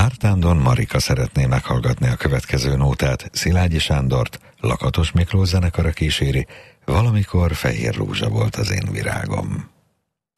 Mártándon Marika szeretné meghallgatni a következő nótát. Szilágyi Sándort Lakatos Miklós zenekara kíséri, Valamikor fehér rózsa volt az én virágom.